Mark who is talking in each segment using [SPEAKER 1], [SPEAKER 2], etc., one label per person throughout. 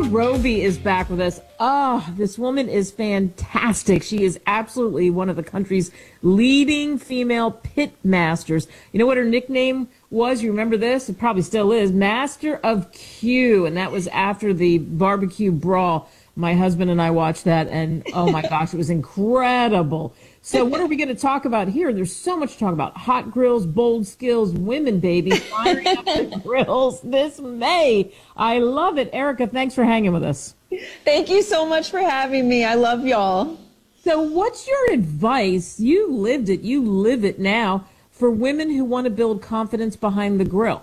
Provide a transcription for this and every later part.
[SPEAKER 1] Roby is back with us. Oh, this woman is fantastic. She is absolutely one of the country's leading female pit masters. You know what her nickname was? You remember this? It probably still is. Master of Q. And that was after the barbecue brawl. My husband and I watched that, and oh my gosh, it was incredible. So what are we going to talk about here? There's so much to talk about. Hot grills, bold skills, women, baby, firing up the grills this May. I love it. Erica, thanks for hanging with us.
[SPEAKER 2] Thank you so much for having me. I love y'all.
[SPEAKER 1] So what's your advice? You lived it. You live it now for women who want to build confidence behind the grill.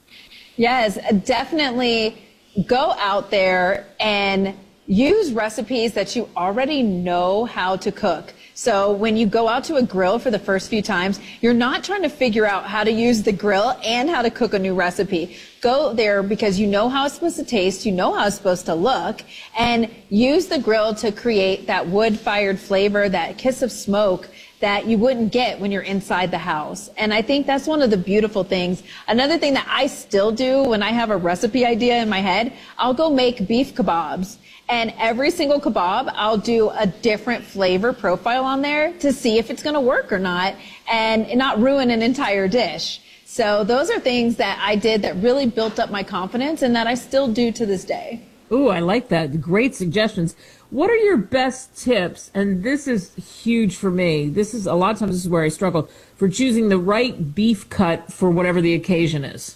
[SPEAKER 2] Yes, definitely go out there and use recipes that you already know how to cook. So when you go out to a grill for the first few times, you're not trying to figure out how to use the grill and how to cook a new recipe. Go there because you know how it's supposed to taste, you know how it's supposed to look, and use the grill to create that wood-fired flavor, that kiss of smoke that you wouldn't get when you're inside the house. And I think that's one of the beautiful things. Another thing that I still do when I have a recipe idea in my head, I'll go make beef kebabs. And every single kebab, I'll do a different flavor profile on there to see if it's going to work or not and not ruin an entire dish. So those are things that I did that really built up my confidence and that I still do to this day.
[SPEAKER 1] Ooh, I like that. Great suggestions. What are your best tips? And this is huge for me. This is a lot of times this is where I struggle for choosing the right beef cut for whatever the occasion is.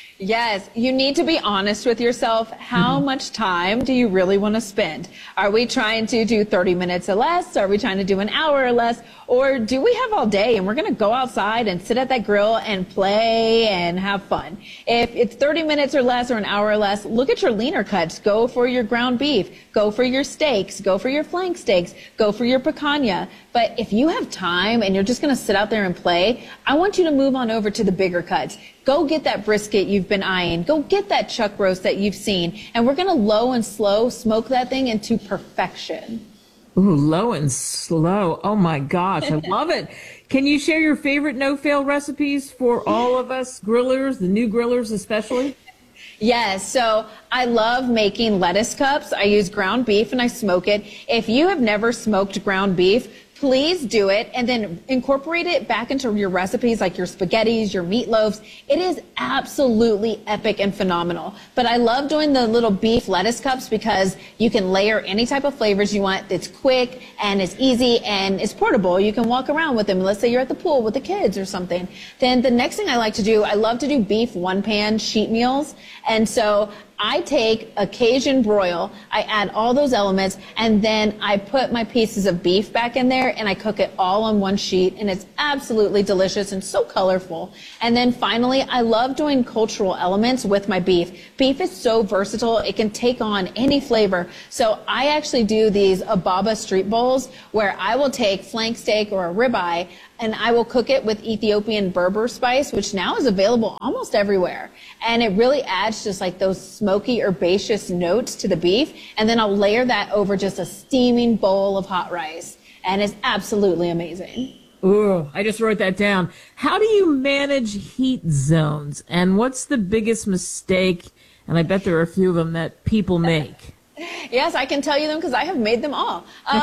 [SPEAKER 2] Yes, you need to be honest with yourself. How much time do you really want to spend? Are we trying to do 30 minutes or less? Are we trying to do an hour or less? Or do we have all day and we're going to go outside and sit at that grill and play and have fun? If it's 30 minutes or less or an hour or less, look at your leaner cuts. Go for your ground beef. Go for your steaks. Go for your flank steaks. Go for your picanha. But if you have time and you're just going to sit out there and play, I want you to move on over to the bigger cuts. Go get that brisket you've been eyeing. Go get that chuck roast that you've seen. And we're going to low and slow smoke that thing into perfection.
[SPEAKER 1] Ooh, low and slow. Oh my gosh, I love it. Can you share your favorite no-fail recipes for all of us grillers, the new grillers especially?
[SPEAKER 2] Yes, so I love making lettuce cups. I use ground beef and I smoke it. If you have never smoked ground beef, please do it and then incorporate it back into your recipes like your spaghettis, your meatloaves. It is absolutely epic and phenomenal. But I love doing the little beef lettuce cups because you can layer any type of flavors you want. It's quick and it's easy and it's portable. You can walk around with them. Let's say you're at the pool with the kids or something. Then the next thing I like to do, I love to do beef one-pan sheet meals. And so I take a Cajun broil, I add all those elements, and then I put my pieces of beef back in there, and I cook it all on one sheet, and it's absolutely delicious and so colorful. And then finally, I love doing cultural elements with my beef. Beef is so versatile, it can take on any flavor. So I actually do these Ababa street bowls, where I will take flank steak or a ribeye, and I will cook it with Ethiopian Berber spice, which now is available almost everywhere. And it really adds just like those smoky, herbaceous notes to the beef. And then I'll layer that over just a steaming bowl of hot rice. And it's absolutely amazing.
[SPEAKER 1] Ooh, I just wrote that down. How do you manage heat zones? And what's the biggest mistake, and I bet there are a few of them, that people make?
[SPEAKER 2] Yes, I can tell you them because I have made them all.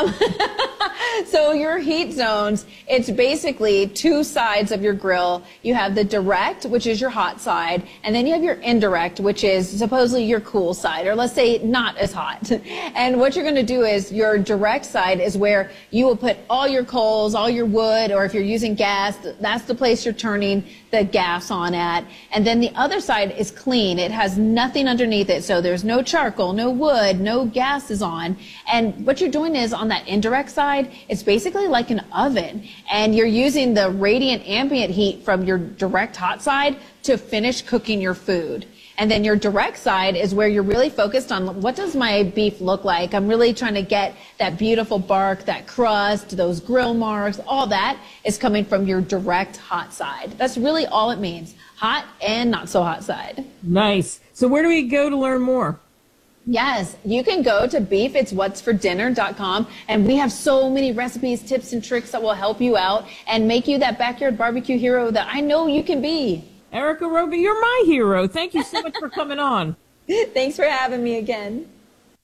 [SPEAKER 2] So your heat zones, it's basically two sides of your grill. You have the direct, which is your hot side, and then you have your indirect, which is supposedly your cool side, or let's say not as hot. And what you're going to do is your direct side is where you will put all your coals, all your wood, or if you're using gas, that's the place you're turning the gas on at. And then the other side is clean. It has nothing underneath it. So there's no charcoal, no wood, no gas is on. And what you're doing is on that indirect side, it's basically like an oven. And you're using the radiant ambient heat from your direct hot side to finish cooking your food. And then your direct side is where you're really focused on what does my beef look like? I'm really trying to get that beautiful bark, that crust, those grill marks, all that is coming from your direct hot side. That's really all it means. Hot and not so hot side.
[SPEAKER 1] Nice. So where do we go to learn more?
[SPEAKER 2] Yes, you can go to beefitswhatsfordinner.com and we have so many recipes, tips, and tricks that will help you out and make you that backyard barbecue hero that I know you can be.
[SPEAKER 1] Erica Roby, you're my hero. Thank you so much for coming on.
[SPEAKER 2] Thanks for having me again.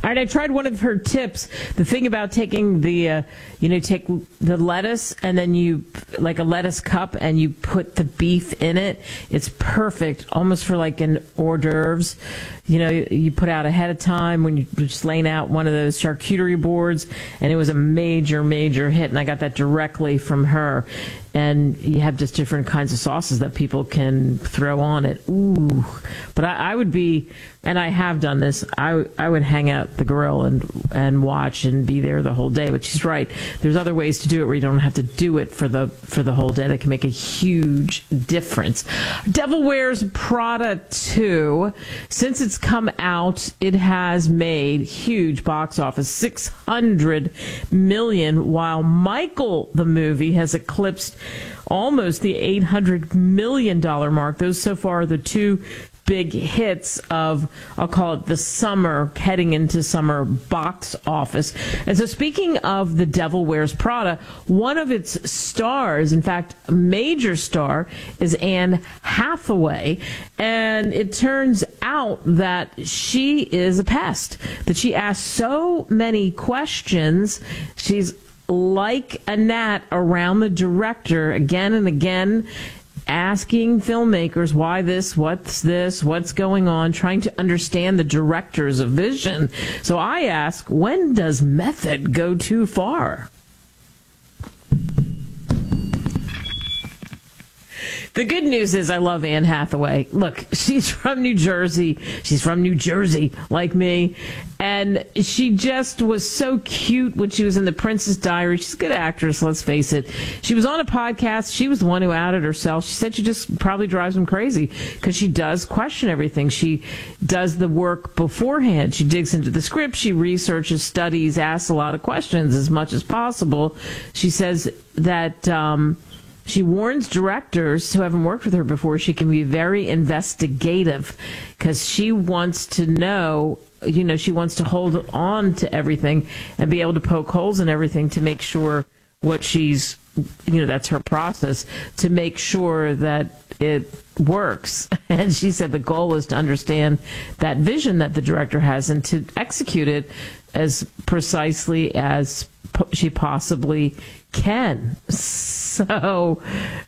[SPEAKER 1] All right, I tried one of her tips. The thing about taking the, take the lettuce and then you, like a lettuce cup, and you put the beef in it. It's perfect, almost for like an hors d'oeuvres. You put out ahead of time when you're just laying out one of those charcuterie boards, and it was a major, major hit. And I got that directly from her. And you have just different kinds of sauces that people can throw on it. Ooh. But I would be, and I have done this, I would hang out the grill and watch and be there the whole day. But she's right. There's other ways to do it where you don't have to do it for the whole day. That can make a huge difference. Devil Wears Prada 2. Since it's come out, it has made huge box office, $600 million, while Michael the movie has eclipsed almost the $800 million mark. Those so far are the two big hits of, I'll call it the summer, heading into summer box office. And so speaking of The Devil Wears Prada, one of its stars, in fact, a major star, is Anne Hathaway. And it turns out that she is a pest, that she asks so many questions. She's like a gnat around the director again and again, asking filmmakers why what's going on, trying to understand the director's vision. So I ask, when does method go too far? The good news is I love Anne Hathaway. Look, she's from New Jersey. She's from New Jersey, like me. And she just was so cute when she was in The Princess Diaries. She's a good actress, let's face it. She was on a podcast. She was the one who outed herself. She said she just probably drives him crazy because she does question everything. She does the work beforehand. She digs into the script. She researches, studies, asks a lot of questions as much as possible. She says that she warns directors who haven't worked with her before she can be very investigative because she wants to know, she wants to hold on to everything and be able to poke holes in everything to make sure what she's, that's her process, to make sure that it works. And she said the goal is to understand that vision that the director has and to execute it as precisely as she possibly can. So,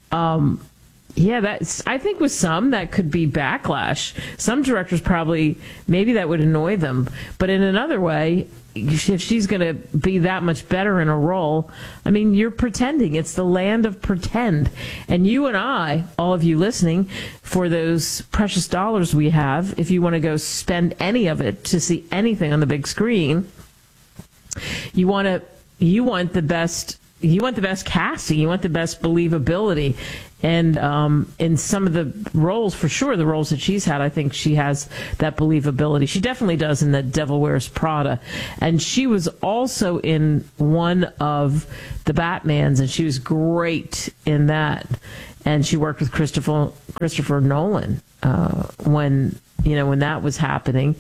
[SPEAKER 1] I think with some that could be backlash. Some directors maybe that would annoy them. But in another way, if she's going to be that much better in a role, I mean, you're pretending. It's the land of pretend. And you and I, all of you listening, for those precious dollars we have, if you want to go spend any of it to see anything on the big screen, you want the best casting, you want the best believability. And in some of the roles, for sure, the roles that she's had, I think she has that believability. She definitely does in The Devil Wears Prada. And she was also in one of the Batmans, and she was great in that. And she worked with Christopher Nolan when that was happening.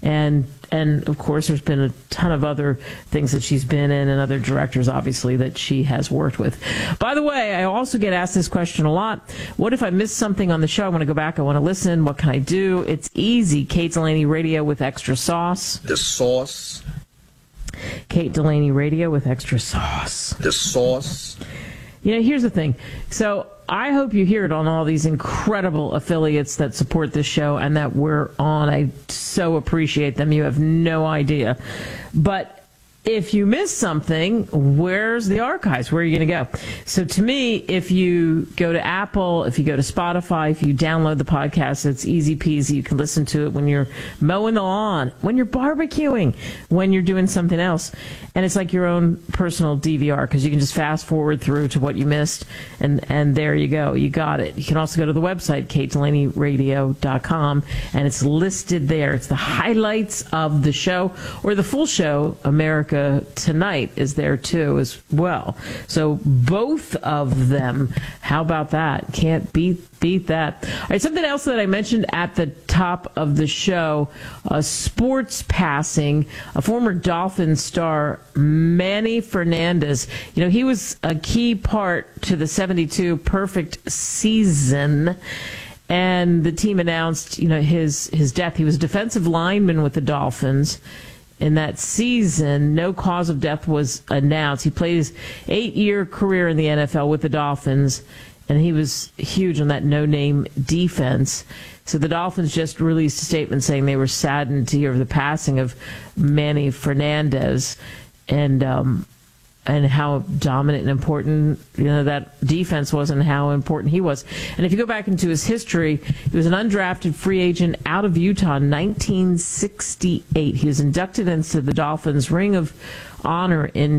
[SPEAKER 1] And of course, there's been a ton of other things that she's been in and other directors, obviously, that she has worked with. By the way, I also get asked this question a lot. What if I missed something on the show? I want to go back. I want to listen. What can I do? It's easy. Kate Delaney Radio with extra sauce.
[SPEAKER 3] The sauce.
[SPEAKER 1] Kate Delaney Radio with extra sauce.
[SPEAKER 3] The sauce.
[SPEAKER 1] Here's the thing. So I hope you hear it on all these incredible affiliates that support this show and that we're on. I so appreciate them. You have no idea. But if you miss something, where's the archives? Where are you going to go? So to me, if you go to Apple, if you go to Spotify, if you download the podcast, it's easy peasy. You can listen to it when you're mowing the lawn, when you're barbecuing, when you're doing something else. And it's like your own personal DVR because you can just fast forward through to what you missed. And there you go. You got it. You can also go to the website, KateDelaneyRadio.com, and it's listed there. It's the highlights of the show, or the full show, America Tonight, is there too as well. So both of them, how about that? Can't beat that. All right, something else that I mentioned at the top of the show, sports passing, a former Dolphins star, Manny Fernandez. He was a key part to the 72 perfect season. And the team announced, his death. He was a defensive lineman with the Dolphins. in that season. No cause of death was announced. He played his 8-year career in the NFL with the Dolphins, and he was huge on that no-name defense. So the Dolphins just released a statement saying they were saddened to hear of the passing of Manny Fernandez, and how dominant and important, that defense was, and how important he was. And if you go back into his history, he was an undrafted free agent out of Utah in 1968. He was inducted into the Dolphins Ring of Honor in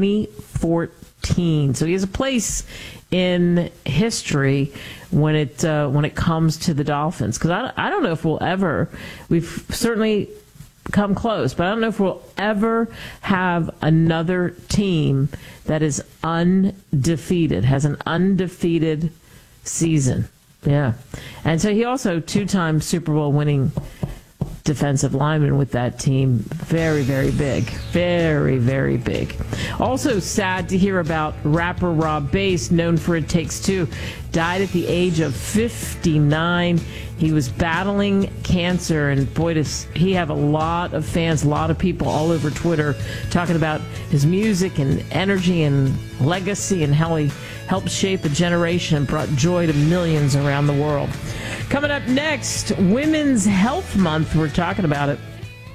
[SPEAKER 1] 2014. So he has a place in history when it comes to the Dolphins. Because I don't know if we've certainly come close, but I don't know if we'll ever have another team that is undefeated, has an undefeated season. Yeah. And so he also 2-time Super Bowl winning defensive lineman with that team. Very, very big. Very, very big. Also sad to hear about rapper Rob Bass, known for It Takes Two, died at the age of 59. He was battling cancer, and boy, does he have a lot of fans, a lot of people all over Twitter talking about his music and energy and legacy and how he helped shape a generation and brought joy to millions around the world. Coming up next, Women's Health Month. We're talking about it.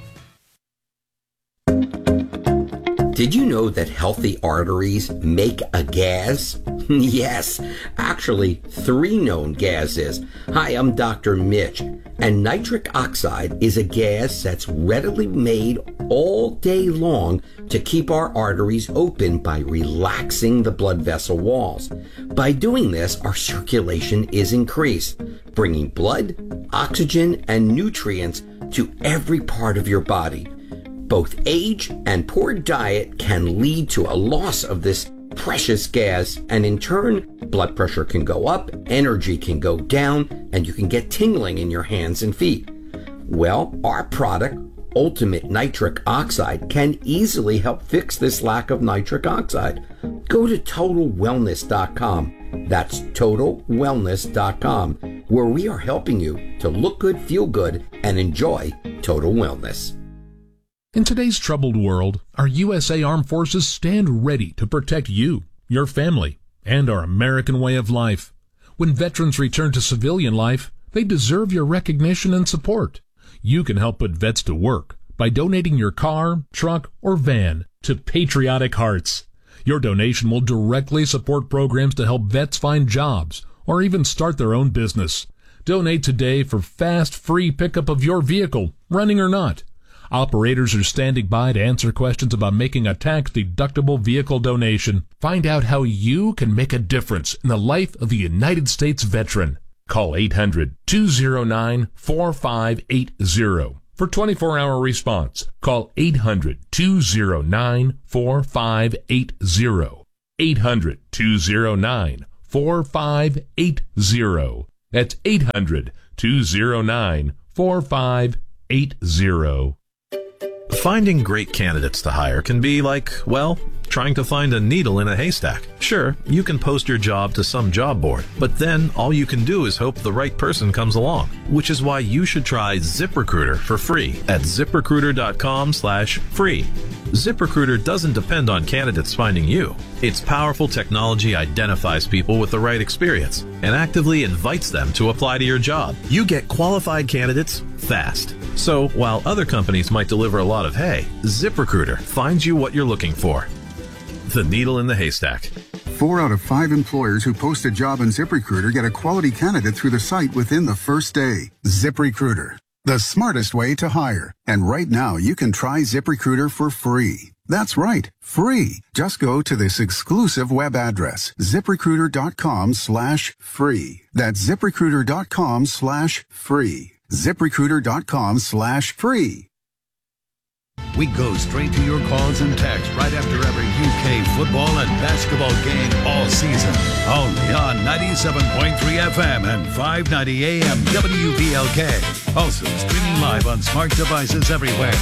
[SPEAKER 4] Did you know that healthy arteries make a gas? Yes, actually 3 known gases. Hi, I'm Dr. Mitch, and nitric oxide is a gas that's readily made all day long to keep our arteries open by relaxing the blood vessel walls. By doing this, our circulation is increased, bringing blood, oxygen, and nutrients to every part of your body. Both age and poor diet can lead to a loss of this precious gas, and in turn, blood pressure can go up, energy can go down, and you can get tingling in your hands and feet. Well, our product, Ultimate Nitric Oxide, can easily help fix this lack of nitric oxide. Go to TotalWellness.com. That's TotalWellness.com, where we are helping you to look good, feel good, and enjoy total wellness.
[SPEAKER 5] In today's troubled world, our USA Armed Forces stand ready to protect you, your family, and our American way of life. When veterans return to civilian life, they deserve your recognition and support. You can help put vets to work by donating your car, truck, or van to Patriotic Hearts. Your donation will directly support programs to help vets find jobs or even start their own business. Donate today for fast, free pickup of your vehicle, running or not. Operators are standing by to answer questions about making a tax-deductible vehicle donation. Find out how you can make a difference in the life of a United States veteran. Call 800-209-4580 for 24-hour response. Call 800-209-4580. 800-209-4580. That's 800-209-4580.
[SPEAKER 6] Finding great candidates to hire can be like, well, trying to find a needle in a haystack. Sure, you can post your job to some job board, but then all you can do is hope the right person comes along, which is why you should try ZipRecruiter for free at ZipRecruiter.com/free. ZipRecruiter doesn't depend on candidates finding you. Its powerful technology identifies people with the right experience and actively invites them to apply to your job. You get qualified candidates fast. So while other companies might deliver a lot of hay, ZipRecruiter finds you what you're looking for. The needle in the haystack.
[SPEAKER 7] 4 out of 5 employers who post a job on ZipRecruiter get a quality candidate through the site within the first day. ZipRecruiter, the smartest way to hire. And right now, you can try ZipRecruiter for free. That's right, free. Just go to this exclusive web address, ZipRecruiter.com/free. That's ZipRecruiter.com/free. ZipRecruiter.com/free.
[SPEAKER 8] We go straight to your calls and texts right after every UK football and basketball game all season. Only on 97.3 FM and 590 AM WVLK. Also streaming live on smart devices everywhere.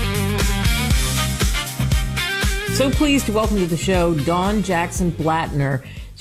[SPEAKER 1] So pleased to welcome to the show Dawn Jackson Blattner.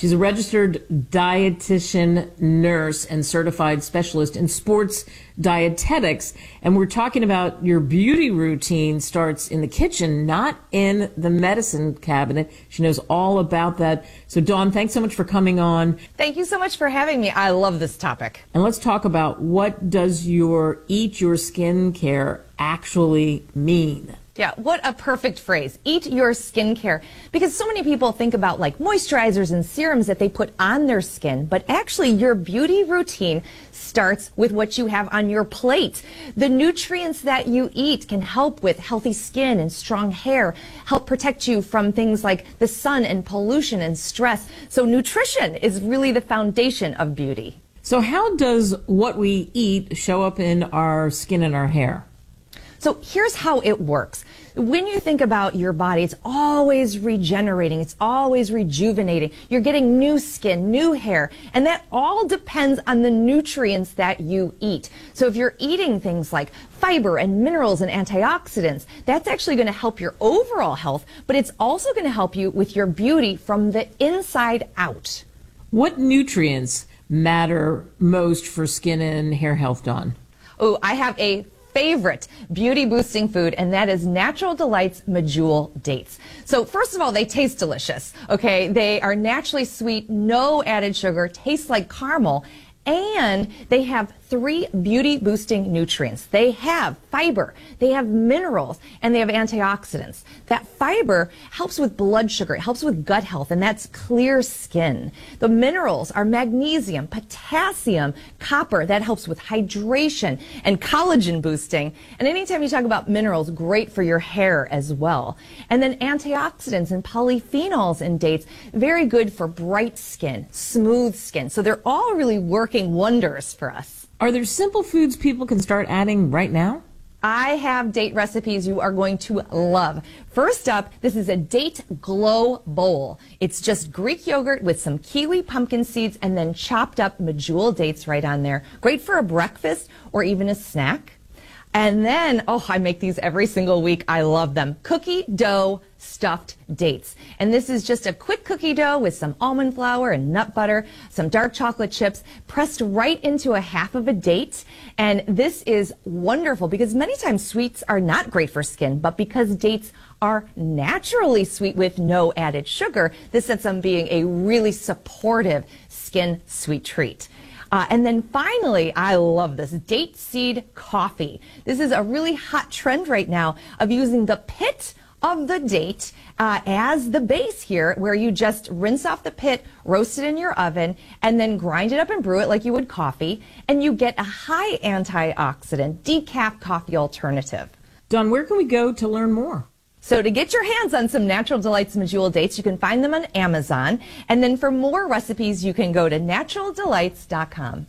[SPEAKER 1] She's a registered dietitian, nurse, and certified specialist in sports dietetics. And we're talking about your beauty routine starts in the kitchen, not in the medicine cabinet. She knows all about that. So, Dawn, thanks so much for coming on.
[SPEAKER 9] Thank you so much for having me. I love this topic.
[SPEAKER 1] And let's talk about what does your eat your skincare actually mean?
[SPEAKER 9] Yeah, what a perfect phrase. Eat your skincare. Because so many people think about like moisturizers and serums that they put on their skin, but actually your beauty routine starts with what you have on your plate. The nutrients that you eat can help with healthy skin and strong hair, help protect you from things like the sun and pollution and stress. So nutrition is really the foundation of beauty.
[SPEAKER 1] So how does what we eat show up in our skin and our hair?
[SPEAKER 9] So here's how it works. When you think about your body, it's always regenerating. It's always rejuvenating. You're getting new skin, new hair, and that all depends on the nutrients that you eat. So if you're eating things like fiber and minerals and antioxidants, that's actually going to help your overall health, but it's also going to help you with your beauty from the inside out.
[SPEAKER 1] What nutrients matter most for skin and hair health, Dawn?
[SPEAKER 9] Oh, I have a favorite beauty boosting food, and that is Natural Delights Medjool dates. So first of all, they taste delicious. Okay, they are naturally sweet, no added sugar, taste like caramel, and they have 3 beauty boosting nutrients. They have fiber, they have minerals, and they have antioxidants. That fiber helps with blood sugar, it helps with gut health, and that's clear skin. The minerals are magnesium, potassium, copper, that helps with hydration and collagen boosting. And anytime you talk about minerals, great for your hair as well. And then antioxidants and polyphenols in dates, very good for bright skin, smooth skin. So they're all really working wonders for us.
[SPEAKER 1] Are there simple foods people can start adding right now?
[SPEAKER 9] I have date recipes you are going to love. First up, this is a date glow bowl. It's just Greek yogurt with some kiwi pumpkin seeds and then chopped up medjool dates right on there. Great for a breakfast or even a snack. And then, oh, I make these every single week. I love them. Cookie dough stuffed dates. And this is just a quick cookie dough with some almond flour and nut butter, some dark chocolate chips pressed right into a half of a date. And this is wonderful because many times sweets are not great for skin, but because dates are naturally sweet with no added sugar, this ends up being a really supportive skin sweet treat. And then finally, I love this, date seed coffee. This is a really hot trend right now of using the pit of the date as the base here, where you just rinse off the pit, roast it in your oven, and then grind it up and brew it like you would coffee, and you get a high antioxidant decaf coffee alternative.
[SPEAKER 1] Dawn, where can we go to learn more?
[SPEAKER 9] So to get your hands on some Natural Delights Medjool dates, you can find them on Amazon. And then for more recipes, you can go to naturaldelights.com.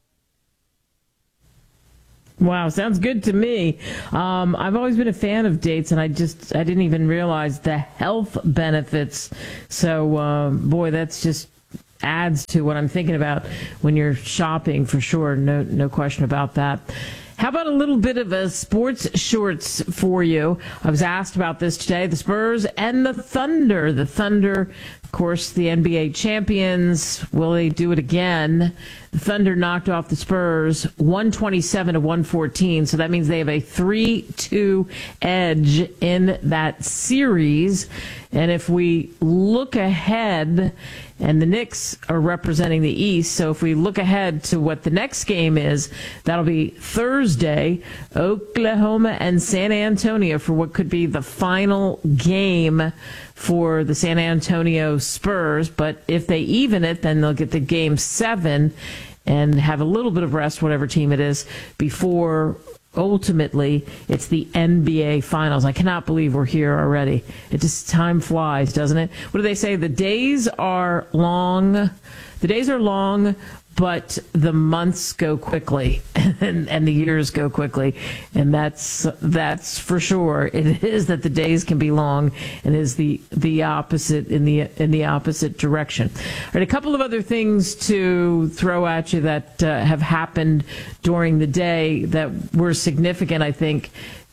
[SPEAKER 1] Wow, sounds good to me. I've always been a fan of dates, and I didn't even realize the health benefits. So, boy, that's just adds to what I'm thinking about when you're shopping for sure. No question about that. How about a little bit of a sports shorts for you? I was asked about this today. The Spurs and the Thunder. The Thunder, of course, the NBA champions. Will they do it again? The Thunder knocked off the Spurs 127-114. So that means they have a 3-2 edge in that series. And if we look ahead, and the Knicks are representing the East, so if we look ahead to what the next game is, that'll be Thursday, Oklahoma and San Antonio for what could be the final game for the San Antonio Spurs. But if they even it, then they'll get the game 7 and have a little bit of rest, whatever team it is, before ultimately it's the NBA Finals. I cannot believe we're here already. It just, time flies, doesn't it? What do they say? The days are long. The days are long, but the months go quickly and the years go quickly. And that's for sure. It is that the days can be long and is the opposite in the opposite direction. All right, a couple of other things to throw at you that have happened during the day that were significant, I think,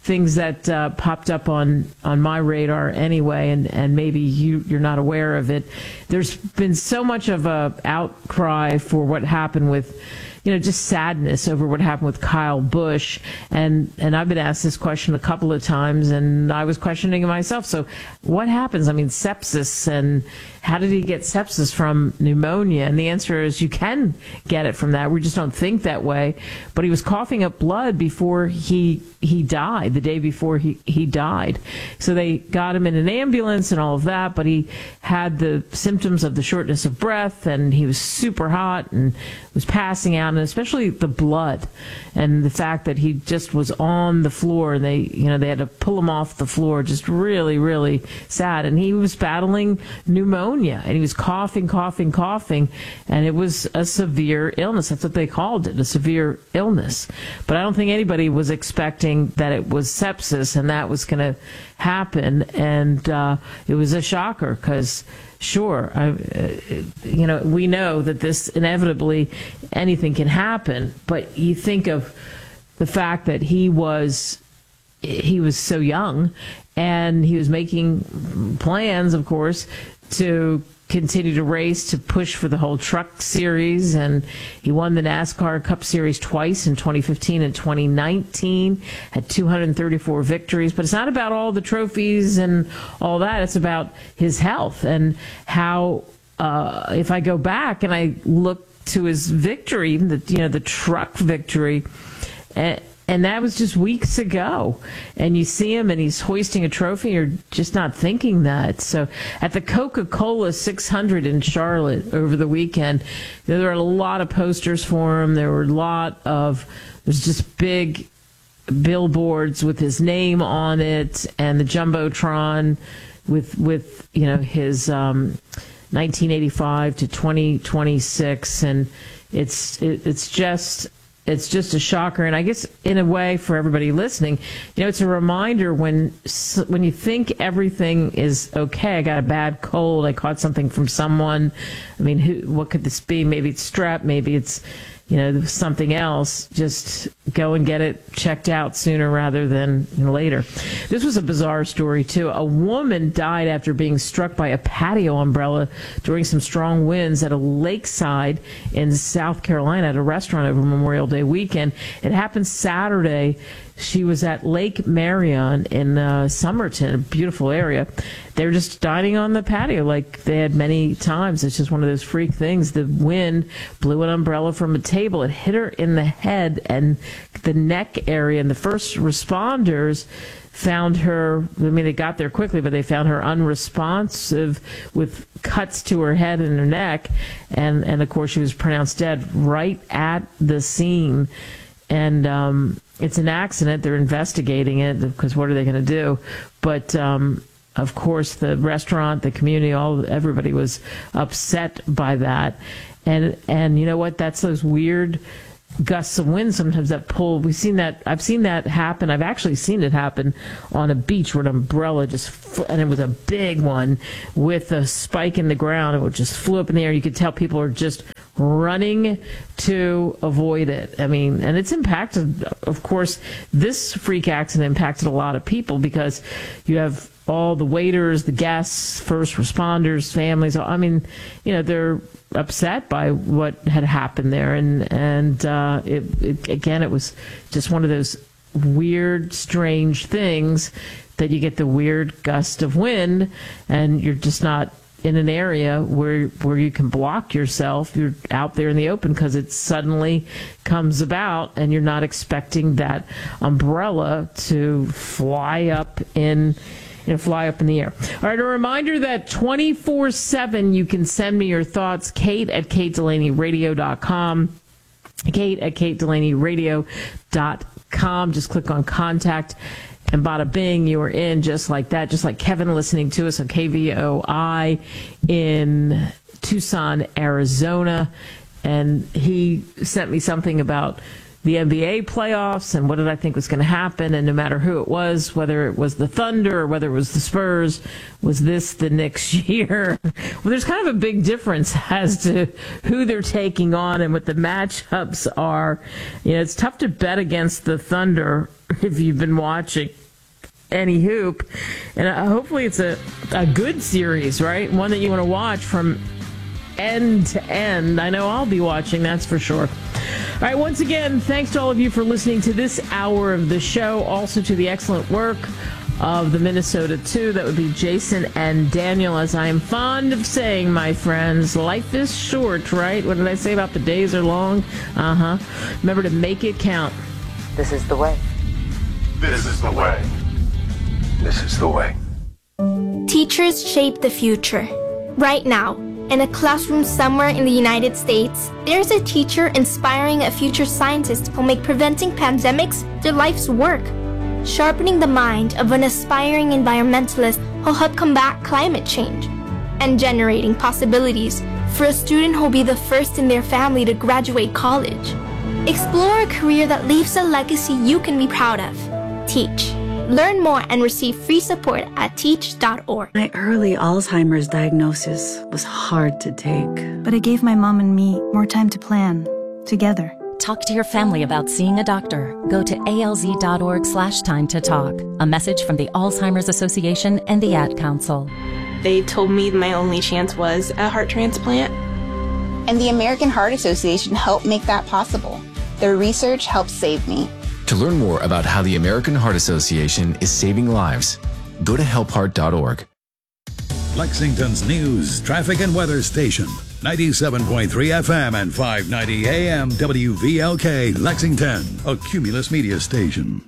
[SPEAKER 1] things that popped up on my radar anyway, and maybe you're not aware of it. There's been so much of a outcry for what happened with, just sadness over what happened with Kyle Busch. And I've been asked this question a couple of times, and I was questioning it myself. So what happens? I mean, sepsis, and how did he get sepsis from pneumonia? And the answer is you can get it from that. We just don't think that way. But he was coughing up blood before he died, the day before he died. So they got him in an ambulance and all of that, but he had the symptoms of the shortness of breath, and he was super hot and was passing out, and especially the blood and the fact that he just was on the floor, and they had to pull him off the floor. Just really, really sad. And he was battling pneumonia, and he was coughing, and it was a severe illness. That's what they called it, a severe illness. But I don't think anybody was expecting that it was sepsis and that was going to happen. And it was a shocker because, sure, we know that this inevitably, anything can happen. But you think of the fact that he was so young, and he was making plans, of course, to continue to race, to push for the whole truck series, and he won the NASCAR Cup Series twice in 2015 and 2019, had 234 victories. But it's not about all the trophies and all that. It's about his health and how, if I go back and I look to his victory, the truck victory, and that was just weeks ago. And you see him and he's hoisting a trophy. You're just not thinking that. So at the Coca-Cola 600 in Charlotte over the weekend, there were a lot of posters for him. There were there's just big billboards with his name on it, and the Jumbotron with his 1985 to 2026. And it's just a shocker. And I guess in a way for everybody listening, it's a reminder when you think everything is okay. I got a bad cold. I caught something from someone. I mean, what could this be? Maybe it's strep. Maybe it's, something else. Just go and get it checked out sooner rather than later. This was a bizarre story, too. A woman died after being struck by a patio umbrella during some strong winds at a lakeside in South Carolina at a restaurant over Memorial Day weekend. It happened Saturday. She was at Lake Marion in Somerton, a beautiful area. They were just dining on the patio like they had many times. It's just one of those freak things. The wind blew an umbrella from a table. It hit her in the head and the neck area. And the first responders found her, they got there quickly, but they found her unresponsive with cuts to her head and her neck. And of course, she was pronounced dead right at the scene. And it's an accident. They're investigating it because what are they going to do? But of course, the restaurant, the community, everybody was upset by that. And you know what? That's those weird gusts of wind sometimes that pull. I've seen that happen. I've actually seen it happen on a beach where an umbrella and it was a big one with a spike in the ground. It just flew up in the air. You could tell people are just running to avoid it. I mean, and it's impacted, of course, this freak accident impacted a lot of people because you have all the waiters, the guests, first responders, families. I mean, they're upset by what had happened there. And it was just one of those weird, strange things that you get the weird gust of wind and you're just not in an area where you can block yourself. You're out there in the open because it suddenly comes about and you're not expecting that umbrella to fly up in the air. All right, a reminder that 24/7 you can send me your thoughts, Kate@KateDelaneyRadio.com, Kate@KateDelaneyRadio.com. Just click on contact and bada bing, you are in just like that, just like Kevin listening to us on KVOI in Tucson, Arizona. And he sent me something about the NBA playoffs and what did I think was going to happen. And no matter who it was, whether it was the Thunder or whether it was the Spurs, was this the Knicks year? Well, there's kind of a big difference as to who they're taking on and what the matchups are. You know, it's tough to bet against the Thunder if you've been watching any hoop. And hopefully it's a good series, right? One that you want to watch from end to end. I know I'll be watching, that's for sure. All right, once again, thanks to all of you for listening to this hour of the show. Also to the excellent work of the Minnesota 2. That would be Jason and Daniel. As I am fond of saying, my friends, life is short, right? What did I say about the days are long? Remember to make it count.
[SPEAKER 10] This is the way.
[SPEAKER 11] This is the way. This is the way.
[SPEAKER 12] Teachers shape the future. Right now, in a classroom somewhere in the United States, there's a teacher inspiring a future scientist who'll make preventing pandemics their life's work. Sharpening the mind of an aspiring environmentalist who'll help combat climate change. And generating possibilities for a student who'll be the first in their family to graduate college. Explore a career that leaves a legacy you can be proud of. Teach. Learn more and receive free support at teach.org.
[SPEAKER 13] My early Alzheimer's diagnosis was hard to take.
[SPEAKER 14] But it gave my mom and me more time to plan, together.
[SPEAKER 15] Talk to your family about seeing a doctor. Go to alz.org/time to talk. A message from the Alzheimer's Association and the Ad Council.
[SPEAKER 16] They told me my only chance was a heart transplant.
[SPEAKER 17] And the American Heart Association helped make that possible. Their research helped save me.
[SPEAKER 18] To learn more about how the American Heart Association is saving lives, go to helpheart.org.
[SPEAKER 8] Lexington's news, traffic, and weather station. 97.3 FM and 590 AM WVLK, Lexington, a Cumulus media station.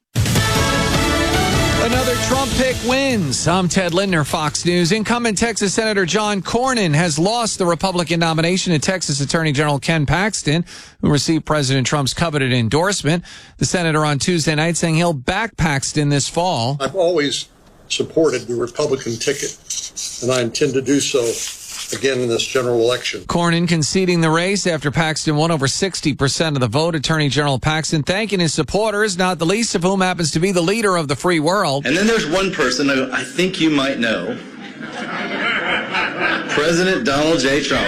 [SPEAKER 19] Another Trump pick wins. I'm Ted Lindner, Fox News. Incumbent Texas Senator John Cornyn has lost the Republican nomination to Texas Attorney General Ken Paxton, who received President Trump's coveted endorsement. The senator on Tuesday night saying he'll back Paxton this fall.
[SPEAKER 20] I've always supported the Republican ticket, and I intend to do so again in this general election.
[SPEAKER 19] Cornyn conceding the race after Paxton won over 60% of the vote. Attorney General Paxton thanking his supporters, not the least of whom happens to be the leader of the free world.
[SPEAKER 21] And then there's one person who I think you might know. President Donald J. Trump.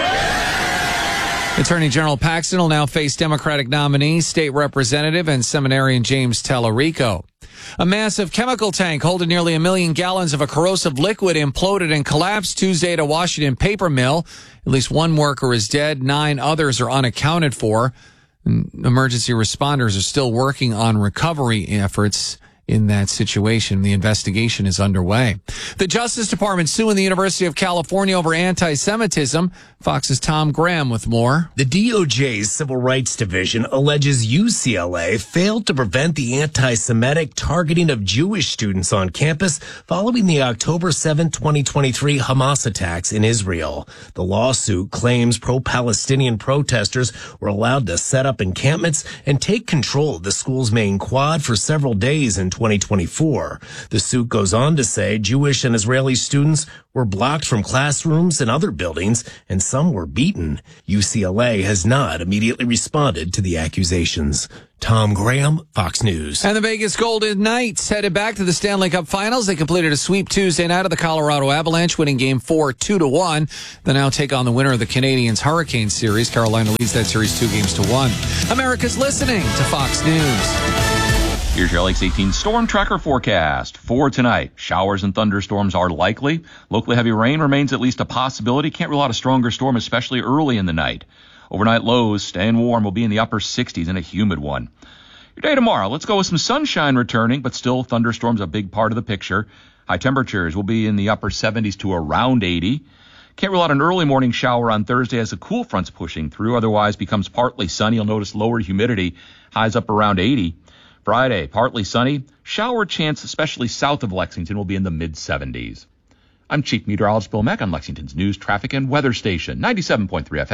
[SPEAKER 19] Attorney General Paxton will now face Democratic nominee, state representative, and seminarian James Tallarico. A massive chemical tank holding nearly 1 million gallons of a corrosive liquid imploded and collapsed Tuesday at a Washington paper mill. At least one worker is dead. 9 others are unaccounted for. Emergency responders are still working on recovery efforts in that situation. The investigation is underway. The Justice Department suing the University of California over anti-Semitism. Fox's Tom Graham with more.
[SPEAKER 22] The DOJ's Civil Rights Division alleges UCLA failed to prevent the anti-Semitic targeting of Jewish students on campus following the October 7, 2023 Hamas attacks in Israel. The lawsuit claims pro-Palestinian protesters were allowed to set up encampments and take control of the school's main quad for several days in 2024. The suit goes on to say Jewish and Israeli students were blocked from classrooms and other buildings, and some were beaten. UCLA has not immediately responded to the accusations. Tom Graham, Fox News.
[SPEAKER 19] And the Vegas Golden Knights headed back to the Stanley Cup Finals. They completed a sweep Tuesday night of the Colorado Avalanche, winning Game 4 2-1. They now take on the winner of the Canadiens Hurricane Series. Carolina leads that series 2-1. America's listening to Fox News.
[SPEAKER 23] Here's your Lakes 18 storm tracker forecast for tonight. Showers and thunderstorms are likely. Locally heavy rain remains at least a possibility. Can't rule out a stronger storm, especially early in the night. Overnight lows staying warm, will be in the upper 60s and a humid one. Your day tomorrow, let's go with some sunshine returning, but still thunderstorms a big part of the picture. High temperatures will be in the upper 70s to around 80. Can't rule out an early morning shower on Thursday as the cool front's pushing through. Otherwise becomes partly sunny. You'll notice lower humidity, highs up around 80. Friday, partly sunny. Shower chance, especially south of Lexington, will be in the mid-70s. I'm Chief Meteorologist Bill Mack on Lexington's News, Traffic, and Weather Station, 97.3 FM,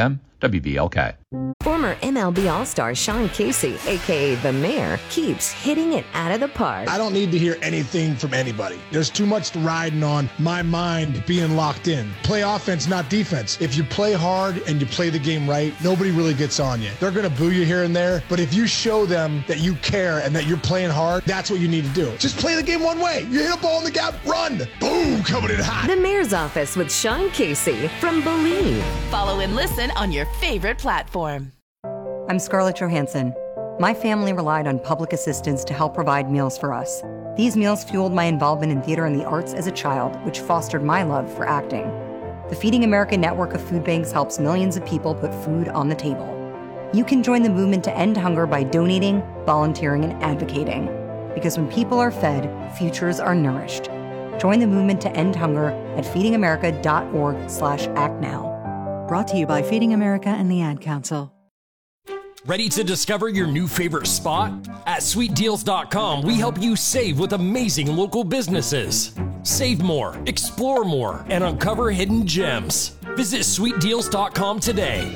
[SPEAKER 23] WVLK.
[SPEAKER 2] Former MLB All-Star Sean Casey, a.k.a. The Mayor, keeps hitting it out of the park.
[SPEAKER 3] I don't need to hear anything from anybody. There's too much riding on my mind being locked in. Play offense, not defense. If you play hard and you play the game right, nobody really gets on you. They're going to boo you here and there, but if you show them that you care and that you're playing hard, that's what you need to do. Just play the game one way. You hit a ball in the gap, run. Boom, coming in hot.
[SPEAKER 2] The Mayor's Office with Sean Casey from Believe.
[SPEAKER 10] Follow and listen on your favorite platform.
[SPEAKER 24] I'm Scarlett Johansson. My family relied on public assistance to help provide meals for us. These meals fueled my involvement in theater and the arts as a child, which fostered my love for acting. The Feeding America network of food banks helps millions of people put food on the table. You can join the movement to end hunger by donating, volunteering, and advocating. Because when people are fed, futures are nourished. Join the movement to end hunger at feedingamerica.org/act now.
[SPEAKER 14] Brought to you by Feeding America and the Ad Council.
[SPEAKER 25] Ready to discover your new favorite spot? At sweetdeals.com, we help you save with amazing local businesses. Save more, explore more, and uncover hidden gems. Visit sweetdeals.com today.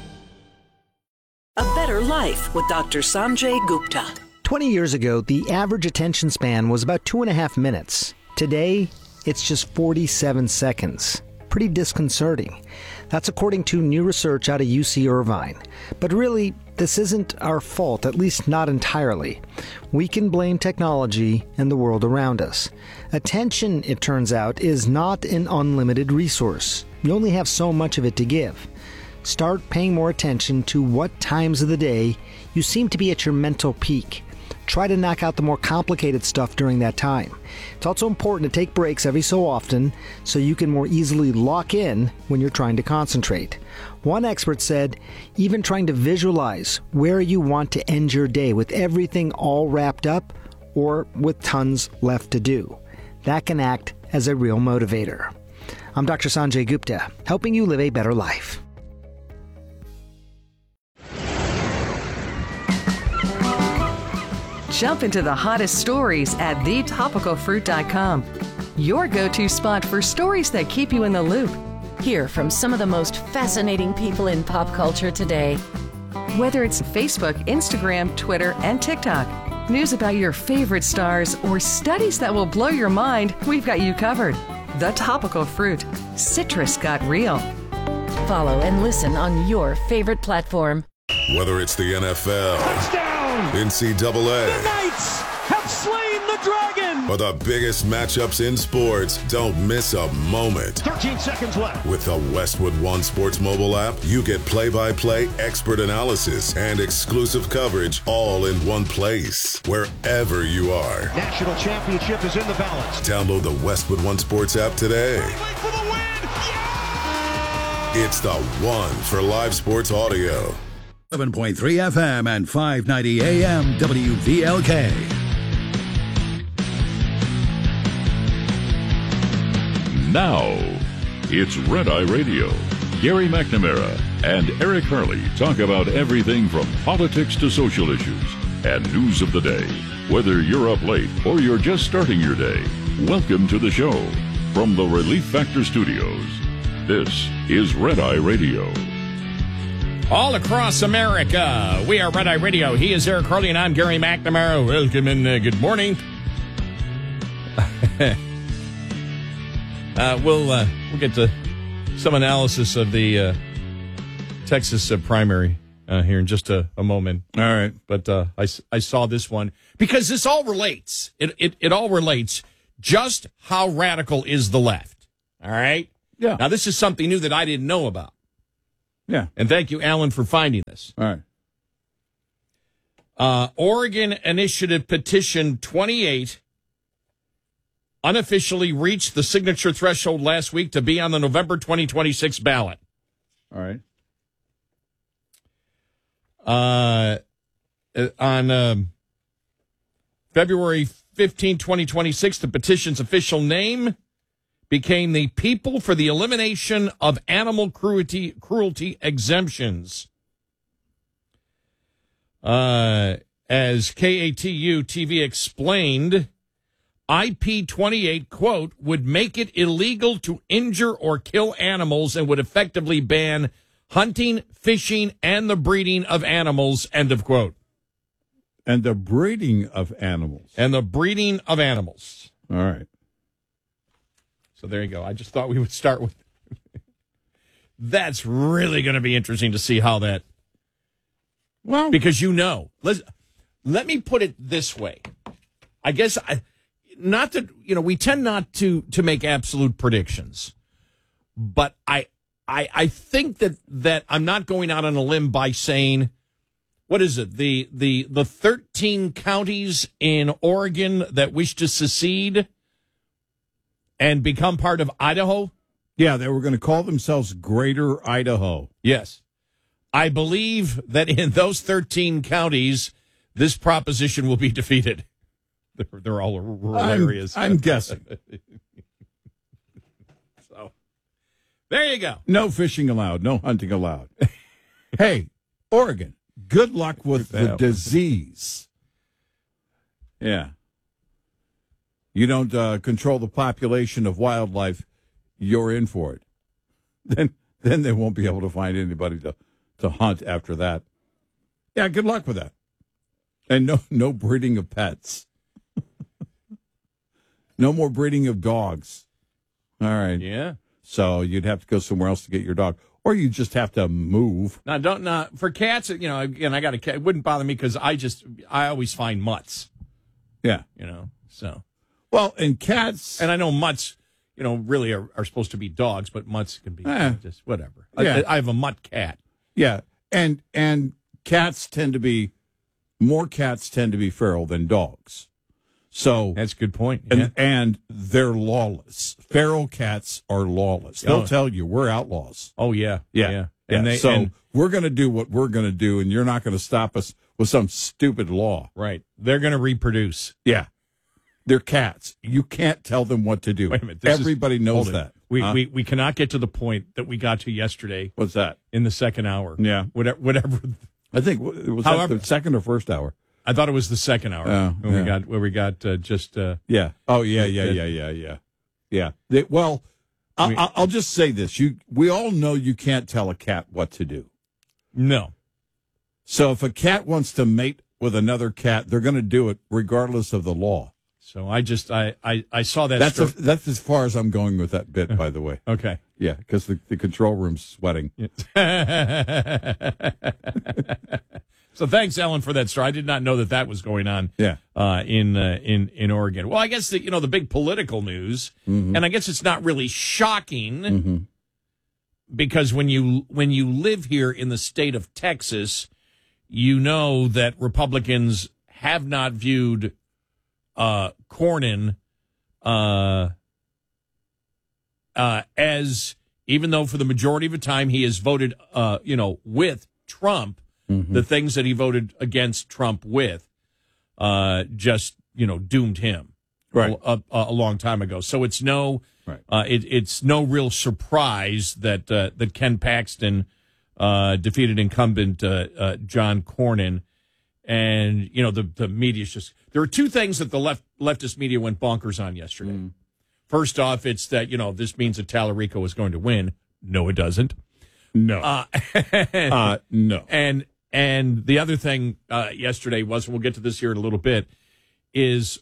[SPEAKER 26] A Better Life with Dr. Sanjay Gupta.
[SPEAKER 27] 20 years ago, the average attention span was about 2.5 minutes. Today, it's just 47 seconds. Pretty disconcerting. That's according to new research out of UC Irvine. But really, this isn't our fault, at least not entirely. We can blame technology and the world around us. Attention, it turns out, is not an unlimited resource. You only have so much of it to give. Start paying more attention to what times of the day you seem to be at your mental peak. Try to knock out the more complicated stuff during that time. It's also important to take breaks every so often so you can more easily lock in when you're trying to concentrate. One expert said, even trying to visualize where you want to end your day with everything all wrapped up or with tons left to do. That can act as a real motivator. I'm Dr. Sanjay Gupta, helping you live a better life.
[SPEAKER 28] Jump into the hottest stories at thetopicalfruit.com. Your go-to spot for stories that keep you in the loop.
[SPEAKER 10] Hear from some of the most fascinating people in pop culture today.
[SPEAKER 28] Whether it's Facebook, Instagram, Twitter, and TikTok, news about your favorite stars, or studies that will blow your mind, we've got you covered. The Topical Fruit. Citrus got real.
[SPEAKER 10] Follow and listen on your favorite platform.
[SPEAKER 29] Whether it's the NFL,
[SPEAKER 30] touchdown!
[SPEAKER 29] NCAA,
[SPEAKER 30] the Knights have slain the dragon!
[SPEAKER 29] Or the biggest matchups in sports, don't miss a moment.
[SPEAKER 30] 13 seconds left.
[SPEAKER 29] With the Westwood One Sports mobile app, you get play-by-play expert analysis and exclusive coverage all in one place, wherever you are.
[SPEAKER 30] National championship is in the balance.
[SPEAKER 29] Download the Westwood One Sports app today.
[SPEAKER 30] For the win! Yeah!
[SPEAKER 29] It's the one for live sports audio.
[SPEAKER 8] 7.3 FM and 590 AM WVLK.
[SPEAKER 31] Now, it's Red Eye Radio. Gary McNamara and Eric Harley talk about everything from politics to social issues and news of the day. Whether you're up late or you're just starting your day, welcome to the show. From the Relief Factor Studios, this is Red Eye Radio.
[SPEAKER 32] All across America, we are Red Eye Radio. He is Eric Harley, and I'm Gary McNamara. Welcome and good morning. We'll get to some analysis of the Texas primary here in just a moment. All right, but I saw this one because this all relates. It all relates. Just how radical is the left? All right. Yeah. Now this is something new that I didn't know about. Yeah. And thank you, Alan, for finding this. All right. Oregon Initiative Petition 28 unofficially reached the signature threshold last week to be on the November 2026 ballot. All right. On February 15, 2026, the petition's official name became the People for the Elimination of Animal Cruelty Exemptions. As KATU TV explained, IP28, quote, would make it illegal to injure or kill animals and would effectively ban hunting, fishing, and the breeding of animals, end of quote.
[SPEAKER 1] And the breeding of animals.
[SPEAKER 32] And the breeding of animals.
[SPEAKER 1] All right.
[SPEAKER 32] So there you go. I just thought we would start with that's really going to be interesting to see how that. Well, because let me put it this way. I guess not that we tend not to make absolute predictions, but I think that I'm not going out on a limb by saying, what is it? The 13 counties in Oregon that wish to secede and become part of Idaho?
[SPEAKER 1] Yeah, they were going to call themselves Greater Idaho.
[SPEAKER 32] Yes. I believe that in those 13 counties, this proposition will be defeated. They're all rural areas.
[SPEAKER 1] I'm guessing.
[SPEAKER 32] So, there you go.
[SPEAKER 1] No fishing allowed. No hunting allowed. Hey, Oregon, good luck with the disease. Yeah. You don't control the population of wildlife, you're in for it. Then they won't be able to find anybody to hunt after that. Yeah, good luck with that. And no breeding of pets. No more breeding of dogs. All right.
[SPEAKER 32] Yeah.
[SPEAKER 1] So you'd have to go somewhere else to get your dog, or you just have to move.
[SPEAKER 32] Now, for cats, again, I got a cat. It wouldn't bother me because I always find mutts.
[SPEAKER 1] Yeah.
[SPEAKER 32] So.
[SPEAKER 1] Well, and cats.
[SPEAKER 32] And I know mutts, really are supposed to be dogs, but mutts can be just whatever.
[SPEAKER 1] Yeah.
[SPEAKER 32] I have a mutt cat.
[SPEAKER 1] Yeah. And cats tend to be feral than dogs. So
[SPEAKER 32] that's a good point.
[SPEAKER 1] And,
[SPEAKER 32] yeah.
[SPEAKER 1] and they're lawless. Feral cats are lawless. They'll tell you we're outlaws.
[SPEAKER 32] Oh yeah.
[SPEAKER 1] Yeah.
[SPEAKER 32] And
[SPEAKER 1] we're going to do what we're going to do, and you're not going to stop us with some stupid law.
[SPEAKER 32] Right. They're going to reproduce.
[SPEAKER 1] Yeah. They're cats. You can't tell them what to do.
[SPEAKER 32] Wait a minute.
[SPEAKER 1] Everybody knows that.
[SPEAKER 32] We cannot get to the point that we got to yesterday.
[SPEAKER 1] What's that?
[SPEAKER 32] In the second hour.
[SPEAKER 1] Yeah.
[SPEAKER 32] Whatever.
[SPEAKER 1] I think it was the second or first hour.
[SPEAKER 32] I thought it was the second hour where we got just.
[SPEAKER 1] Yeah. Oh yeah. I'll just say this: we all know you can't tell a cat what to do.
[SPEAKER 32] No.
[SPEAKER 1] So if a cat wants to mate with another cat, they're going to do it regardless of the law.
[SPEAKER 32] So I saw that.
[SPEAKER 1] That's as far as I'm going with that bit, by the way.
[SPEAKER 32] Okay.
[SPEAKER 1] Yeah, because the control room's sweating.
[SPEAKER 32] So thanks, Ellen, for that story. I did not know that was going on.
[SPEAKER 1] Yeah.
[SPEAKER 32] In Oregon. Well, I guess the big political news, and I guess it's not really shocking because when you live here in the state of Texas, you know that Republicans have not viewed Cornyn as, even though for the majority of the time he has voted with Trump. The things that he voted against Trump with just doomed him a long time ago. So it's it's no real surprise that Ken Paxton defeated incumbent John Cornyn, and the media's just, there are two things that the leftist media went bonkers on yesterday. First off, it's that this means that Tallarico is going to win. No, it doesn't.
[SPEAKER 1] No. No.
[SPEAKER 32] And the other thing yesterday was, and we'll get to this here in a little bit, is,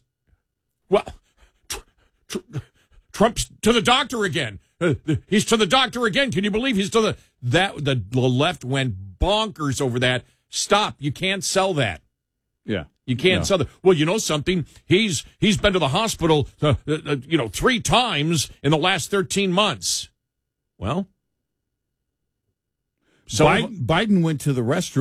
[SPEAKER 32] Trump's to the doctor again. He's to the doctor again. Can you believe he's to the left went bonkers over that. Stop. You can't sell that.
[SPEAKER 1] Yeah.
[SPEAKER 32] You can't sell that. Well, you know something? He's been to the hospital, 3 times in the last 13 months. Well.
[SPEAKER 1] So Biden went to the restroom